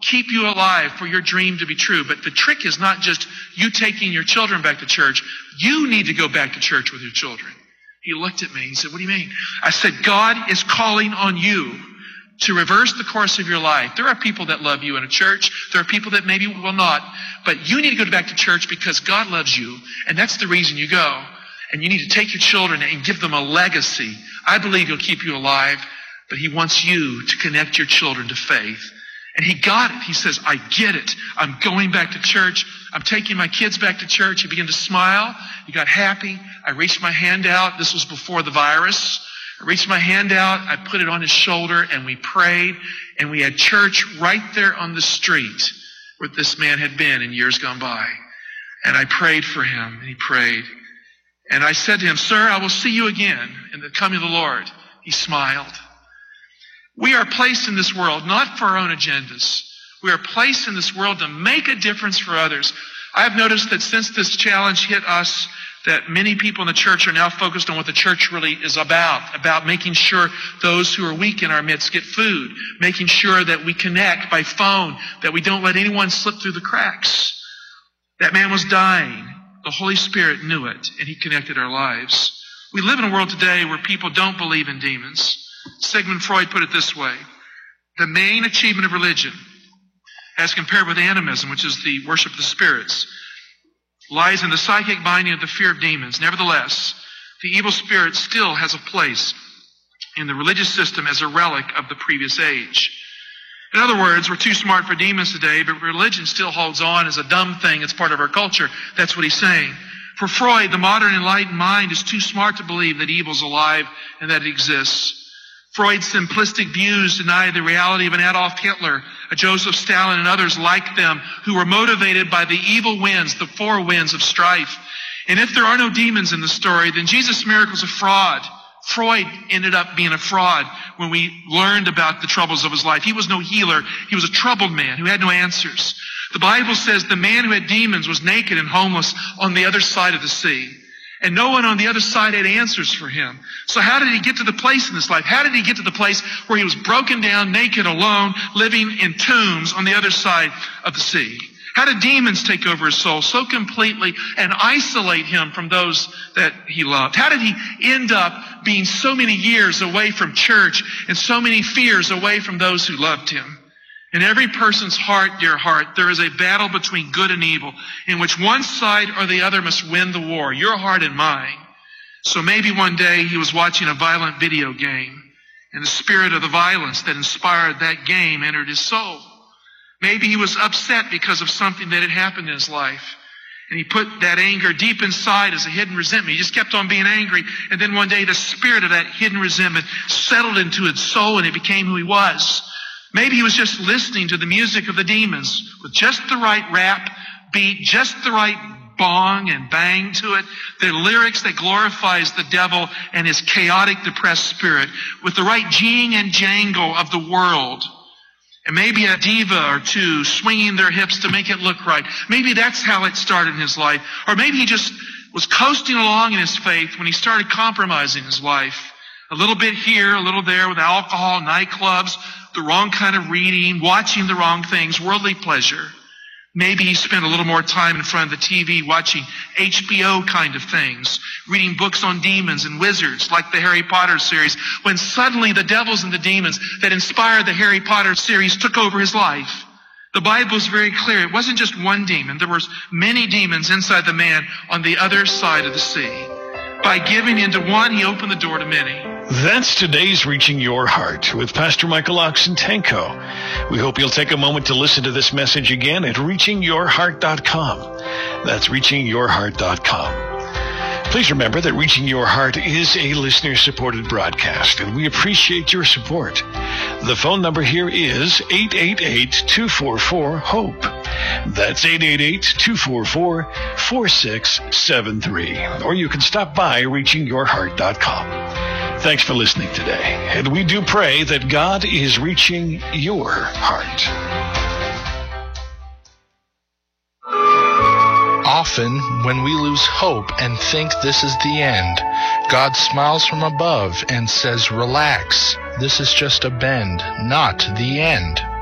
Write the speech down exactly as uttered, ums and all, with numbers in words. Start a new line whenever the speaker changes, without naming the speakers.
keep you alive for your dream to be true. But the trick is not just you taking your children back to church. You need to go back to church with your children. He looked at me. He said, what do you mean? I said, God is calling on you to reverse the course of your life. There are people that love you in a church. There are people that maybe will not. But you need to go back to church because God loves you. And that's the reason you go. And you need to take your children and give them a legacy. I believe He'll keep you alive. But He wants you to connect your children to faith. And he got it. He says, I get it. I'm going back to church. I'm taking my kids back to church. He began to smile. He got happy. I reached my hand out. This was before the virus. I reached my hand out. I put it on his shoulder and we prayed. And we had church right there on the street where this man had been in years gone by. And I prayed for him and he prayed. And I said to him, sir, I will see you again in the coming of the Lord. He smiled. We are placed in this world not for our own agendas. We are placed in this world to make a difference for others. I have noticed that since this challenge hit us, that many people in the church are now focused on what the church really is about, about making sure those who are weak in our midst get food, making sure that we connect by phone, that we don't let anyone slip through the cracks. That man was dying. The Holy Spirit knew it, and He connected our lives. We live in a world today where people don't believe in demons. Sigmund Freud put it this way: the main achievement of religion, as compared with animism, which is the worship of the spirits, lies in the psychic binding of the fear of demons. Nevertheless, the evil spirit still has a place in the religious system as a relic of the previous age. In other words, we're too smart for demons today, but religion still holds on as a dumb thing. It's part of our culture. That's what he's saying. For Freud, the modern enlightened mind is too smart to believe that evil's alive and that it exists. Freud's simplistic views deny the reality of an Adolf Hitler, a Joseph Stalin, and others like them who were motivated by the evil winds, the four winds of strife. And if there are no demons in the story, then Jesus' miracle is a fraud. Freud ended up being a fraud when we learned about the troubles of his life. He was no healer. He was a troubled man who had no answers. The Bible says the man who had demons was naked and homeless on the other side of the sea. And no one on the other side had answers for him. So how did he get to the place in this life? How did he get to the place where he was broken down, naked, alone, living in tombs on the other side of the sea? How did demons take over his soul so completely and isolate him from those that he loved? How did he end up being so many years away from church and so many fears away from those who loved him? In every person's heart, dear heart, there is a battle between good and evil in which one side or the other must win the war, your heart and mine. So maybe one day he was watching a violent video game and the spirit of the violence that inspired that game entered his soul. Maybe he was upset because of something that had happened in his life. And he put that anger deep inside as a hidden resentment. He just kept on being angry. And then one day the spirit of that hidden resentment settled into his soul and it became who he was. Maybe he was just listening to the music of the demons with just the right rap beat, just the right bong and bang to it, the lyrics that glorifies the devil and his chaotic, depressed spirit, with the right jing and jangle of the world. And maybe a diva or two swinging their hips to make it look right. Maybe that's how it started in his life. Or maybe he just was coasting along in his faith when he started compromising his life. A little bit here, a little there with alcohol, nightclubs, the wrong kind of reading, watching the wrong things, worldly pleasure. Maybe he spent a little more time in front of the T V watching H B O kind of things, reading books on demons and wizards like the Harry Potter series, when suddenly the devils and the demons that inspired the Harry Potter series took over his life. The Bible is very clear. It wasn't just one demon. There was many demons inside the man on the other side of the sea. By giving into one, he opened the door to many.
That's today's Reaching Your Heart with Pastor Michael Oxentenko. We hope you'll take a moment to listen to this message again at reaching your heart dot com. That's reaching your heart dot com. Please remember that Reaching Your Heart is a listener-supported broadcast, and we appreciate your support. The phone number here is eight eight eight, two four four, HOPE. That's eight eight eight, two four four, four six seven three. Or you can stop by reaching your heart dot com. Thanks for listening today, and we do pray that God is reaching your heart.
Often, when we lose hope and think this is the end, God smiles from above and says, "Relax, this is just a bend, not the end."